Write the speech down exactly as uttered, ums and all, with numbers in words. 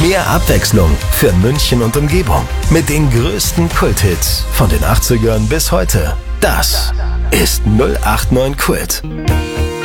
Mehr Abwechslung für München und Umgebung. Mit den größten Kulthits von den achtzigern bis heute. Das ist null acht neun Kult.